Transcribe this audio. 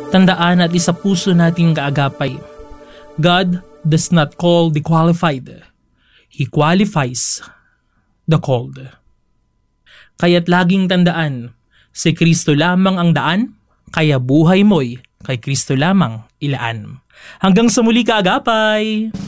Tandaan at isa puso nating kaagapay. God does not call the qualified. He qualifies the called. Kaya't laging tandaan, si Kristo lamang ang daan, kaya buhay mo'y kay Kristo lamang ilaan. Hanggang sa muli kaagapay!